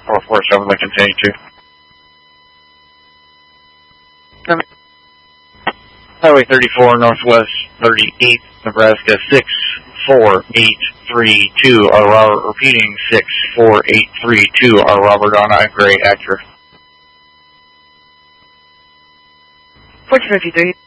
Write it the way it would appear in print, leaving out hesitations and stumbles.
447, Lincoln 1082. Highway 34, Northwest 38th, Nebraska 64832, Robert, repeating 64832, Robert on I, gray, accurate. 1453.